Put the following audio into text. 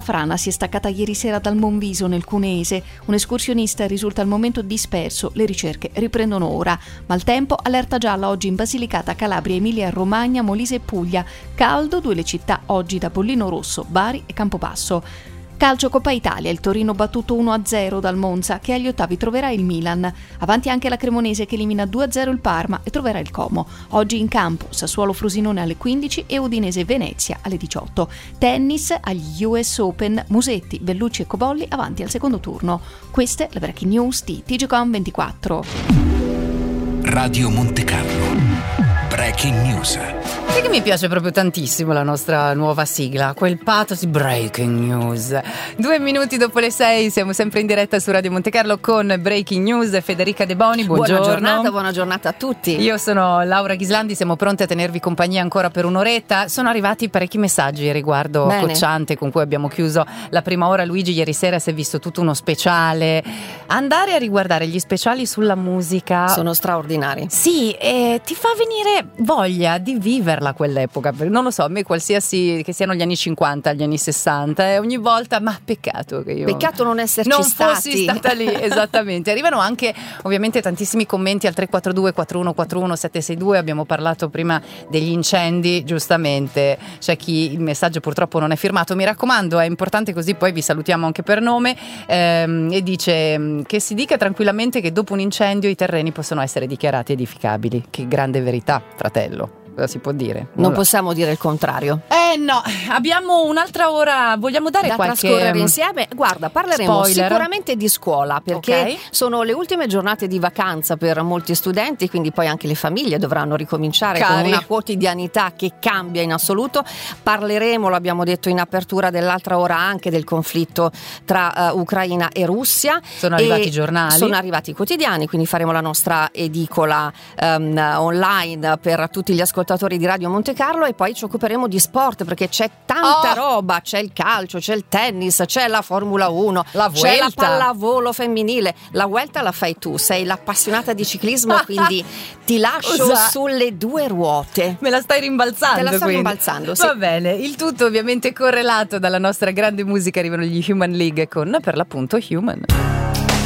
frana si è staccata ieri sera dal Monviso nel Cuneese. Un escursionista risulta al momento disperso, le ricerche riprendono ora. Maltempo, allerta gialla oggi in Basilicata, Calabria, Emilia, Romagna, Molise e Puglia. Caldo, 2 le città oggi da Pollino Rosso, Bari e Campobasso. Calcio Coppa Italia, il Torino battuto 1-0 dal Monza, che agli ottavi troverà il Milan. Avanti anche la Cremonese che elimina 2-0 il Parma e troverà il Como. Oggi in campo Sassuolo Frosinone alle 15 e Udinese Venezia alle 18. Tennis agli US Open, Musetti, Bellucci e Cobolli avanti al secondo turno. Queste le breaking news di TGcom 24. Radio Monte Carlo. Breaking news. Sì, che mi piace proprio tantissimo la nostra nuova sigla, quel pathos breaking news. 2 minuti dopo le 6 siamo sempre in diretta su Radio Monte Carlo con Breaking News. Federica De Boni, buongiorno. Buona giornata a tutti. Io sono Laura Ghislandi, siamo pronte a tenervi compagnia ancora per un'oretta. Sono arrivati parecchi messaggi riguardo Cocciante, con cui abbiamo chiuso la prima ora. Luigi ieri sera si è visto tutto uno speciale. Andare a riguardare gli speciali sulla musica sono straordinari. Sì, e ti fa venire voglia di viverla quell'epoca. Non lo so, a me qualsiasi che siano gli anni 50, gli anni 60, ogni volta, ma peccato che io peccato non esserci non fossi stata lì. Esattamente. Arrivano anche ovviamente tantissimi commenti al 342 4141 762. Abbiamo parlato prima degli incendi, giustamente c'è chi il messaggio purtroppo non è firmato, mi raccomando, è importante, così poi vi salutiamo anche per nome, e dice che si dica tranquillamente che dopo un incendio i terreni possono essere dichiarati edificabili. Che grande verità, fratello. Cosa si può dire? Non possiamo dire il contrario. No, abbiamo un'altra ora, vogliamo dare da qualche trascorrere insieme. Guarda, parleremo spoiler. Sicuramente di scuola, perché sono le ultime giornate di vacanza per molti studenti, quindi poi anche le famiglie dovranno ricominciare con una quotidianità che cambia in assoluto. Parleremo, l'abbiamo detto in apertura dell'altra ora, anche del conflitto tra Ucraina e Russia. Sono arrivati i giornali. Sono arrivati i quotidiani, quindi faremo la nostra edicola online per tutti gli ascoltatori di Radio Monte Carlo, e poi ci occuperemo di sport, perché c'è tanta roba, c'è il calcio, c'è il tennis, c'è la Formula 1, c'è la pallavolo femminile. La Vuelta la fai tu, sei l'appassionata di ciclismo, quindi ti lascio sulle 2 ruote. Me la stai rimbalzando. Te la sto rimbalzando, sì. Va bene, il tutto ovviamente correlato dalla nostra grande musica. Arrivano gli Human League con, per l'appunto, Human.